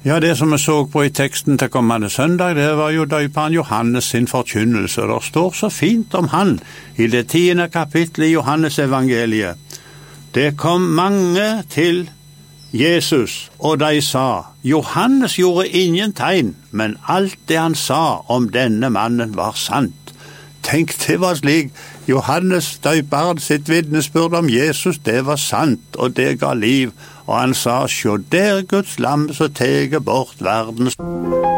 Ja, det som vi så på i teksten til kommende søndag, det var jo døperen Johannes sin forkynnelse. Det står så fint om han i det 10. kapittelet i Johannes evangeliet. Det kom mange til Jesus, og de sa, Johannes gjorde ingen tegn, men alt det han sa om denne mannen var sant. Tenk, det var slik. Johannes døperen sitt vitnesbyrd om Jesus, det var sant, og det ga liv. Og han sa, sjå der Guds lam så teger bort verdens.